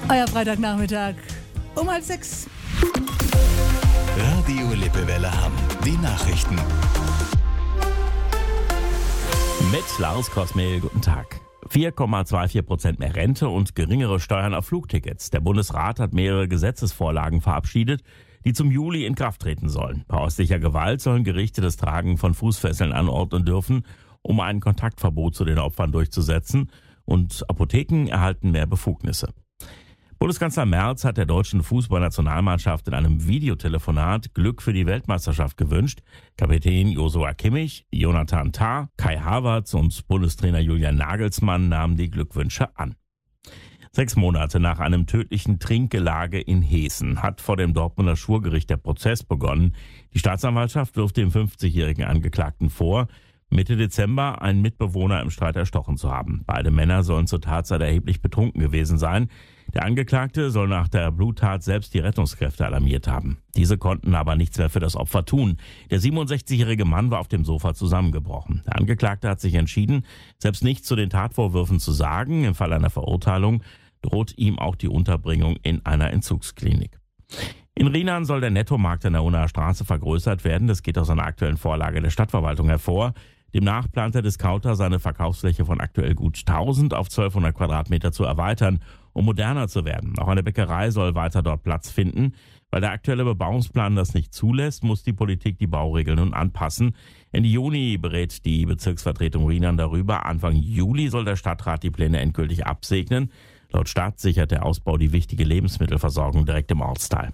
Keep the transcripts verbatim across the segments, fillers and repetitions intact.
Euer Freitagnachmittag um halb sechs. Radio Lippewelle Hamm. Die Nachrichten. Mit Lars Kosmel, guten Tag. vier Komma vierundzwanzig Prozent mehr Rente und geringere Steuern auf Flugtickets. Der Bundesrat hat mehrere Gesetzesvorlagen verabschiedet, die zum Juli in Kraft treten sollen. Bei häuslicher Gewalt sollen Gerichte das Tragen von Fußfesseln anordnen dürfen, um ein Kontaktverbot zu den Opfern durchzusetzen. Und Apotheken erhalten mehr Befugnisse. Bundeskanzler Merz hat der deutschen Fußballnationalmannschaft in einem Videotelefonat Glück für die Weltmeisterschaft gewünscht. Kapitän Joshua Kimmich, Jonathan Tah, Kai Havertz und Bundestrainer Julian Nagelsmann nahmen die Glückwünsche an. Sechs Monate nach einem tödlichen Trinkgelage in Heeßen hat vor dem Dortmunder Schwurgericht der Prozess begonnen. Die Staatsanwaltschaft wirft dem fünfzigjährigen Angeklagten vor, Mitte Dezember einen Mitbewohner im Streit erstochen zu haben. Beide Männer sollen zur Tatzeit erheblich betrunken gewesen sein. Der Angeklagte soll nach der Bluttat selbst die Rettungskräfte alarmiert haben. Diese konnten aber nichts mehr für das Opfer tun. Der siebenundsechzigjährige Mann war auf dem Sofa zusammengebrochen. Der Angeklagte hat sich entschieden, selbst nichts zu den Tatvorwürfen zu sagen. Im Fall einer Verurteilung droht ihm auch die Unterbringung in einer Entzugsklinik. In Rheinland soll der Nettomarkt an der Unnaer Straße vergrößert werden. Das geht aus einer aktuellen Vorlage der Stadtverwaltung hervor. Demnach plant der Discounter, seine Verkaufsfläche von aktuell gut tausend auf zwölfhundert Quadratmeter zu erweitern, um moderner zu werden. Auch eine Bäckerei soll weiter dort Platz finden. Weil der aktuelle Bebauungsplan das nicht zulässt, muss die Politik die Bauregeln nun anpassen. Ende Juni berät die Bezirksvertretung Rheinland darüber. Anfang Juli soll der Stadtrat die Pläne endgültig absegnen. Laut Stadt sichert der Ausbau die wichtige Lebensmittelversorgung direkt im Ortsteil.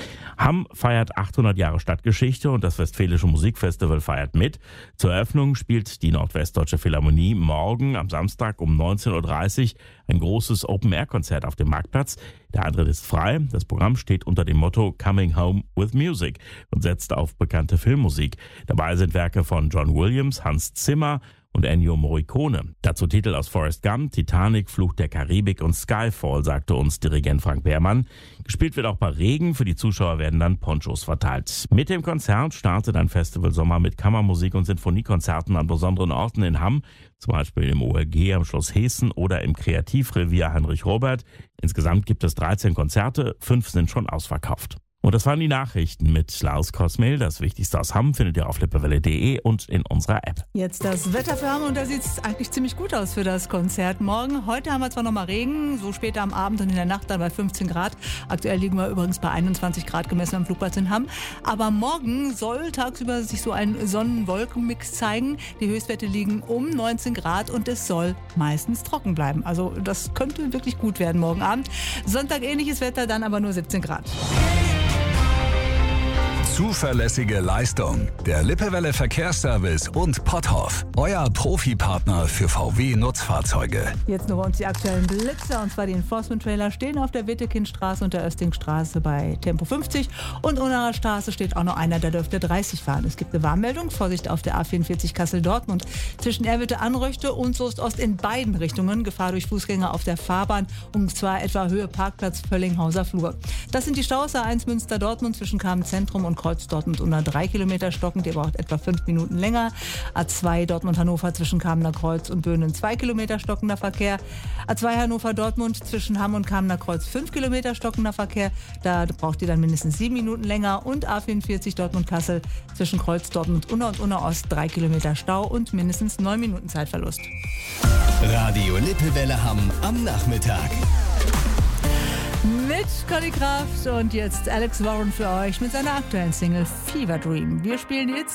Hamm feiert achthundert Jahre Stadtgeschichte und das Westfälische Musikfestival feiert mit. Zur Eröffnung spielt die Nordwestdeutsche Philharmonie morgen am Samstag um neunzehn Uhr dreißig ein großes Open-Air-Konzert auf dem Marktplatz. Der Eintritt ist frei. Das Programm steht unter dem Motto Coming Home with Music und setzt auf bekannte Filmmusik. Dabei sind Werke von John Williams, Hans Zimmer und Ennio Morricone. Dazu Titel aus Forrest Gump, Titanic, Fluch der Karibik und Skyfall, sagte uns Dirigent Frank Behrmann. Gespielt wird auch bei Regen, für die Zuschauer werden dann Ponchos verteilt. Mit dem Konzert startet ein Festivalsommer mit Kammermusik und Sinfoniekonzerten an besonderen Orten in Hamm, zum Beispiel im O L G am Schloss Heeßen oder im Kreativrevier Heinrich Robert. Insgesamt gibt es dreizehn Konzerte, fünf sind schon ausverkauft. Und das waren die Nachrichten mit Lars Kosmel. Das Wichtigste aus Hamm findet ihr auf lippewelle punkt de und in unserer App. Jetzt das Wetter für Hamm und da sieht es eigentlich ziemlich gut aus für das Konzert morgen. Heute haben wir zwar nochmal Regen, so später am Abend und in der Nacht dann bei fünfzehn Grad. Aktuell liegen wir übrigens bei einundzwanzig Grad gemessen am Flugplatz in Hamm. Aber morgen soll tagsüber sich so ein Sonnen-Wolken-Mix zeigen. Die Höchstwerte liegen um neunzehn Grad und es soll meistens trocken bleiben. Also das könnte wirklich gut werden morgen Abend. Sonntag ähnliches Wetter, dann aber nur siebzehn Grad. Zuverlässige Leistung. Der Lippewelle Verkehrsservice und Potthoff. Euer Profipartner für V W-Nutzfahrzeuge. Jetzt nur bei uns die aktuellen Blitzer, und zwar die Enforcement-Trailer stehen auf der Wittekindstraße und der Östingstraße bei Tempo fünfzig. Und Unnaer Straße steht auch noch einer, der dürfte dreißig fahren. Es gibt eine Warnmeldung, Vorsicht auf der A vierundvierzig Kassel-Dortmund. Zwischen Erwitte-Anröchte und Soest-Ost in beiden Richtungen. Gefahr durch Fußgänger auf der Fahrbahn, und zwar etwa Höhe Parkplatz Völlinghauser Flur. Das sind die Staus A eins Münster-Dortmund zwischen Kamen-Zentrum und Kreuz Dortmund unter drei Kilometer stockend, der braucht etwa fünf Minuten länger. A zwei Dortmund-Hannover zwischen Kamener Kreuz und Böhnen zwei Kilometer stockender Verkehr. A zwei Hannover-Dortmund zwischen Hamm und Kamener Kreuz fünf Kilometer stockender Verkehr, da braucht ihr dann mindestens sieben Minuten länger. Und A vierundvierzig Dortmund-Kassel zwischen Kreuz Dortmund Unna und Unna Ost drei Kilometer Stau und mindestens neun Minuten Zeitverlust. Radio Lippewelle Hamm am Nachmittag. Mit Conny Kraft und jetzt Alex Warren für euch mit seiner aktuellen Single Fever Dream. Wir spielen jetzt